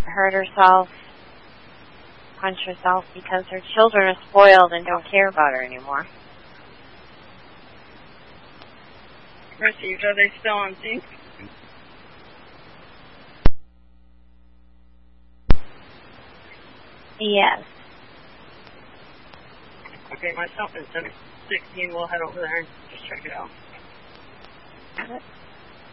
hurt herself, punch herself because her children are spoiled and don't care about her anymore. Received. Are they still on sync? Yes. Okay, myself and 16 will head over there and just check it out. Got it.